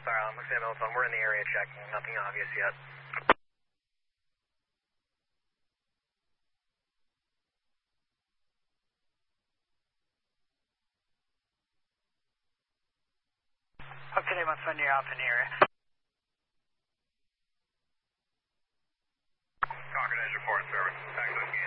Sorry, I'm looking at my phone. We're in the area checking. Nothing obvious yet. Okay, my friend, you're off in the area. Concord Edge report, service.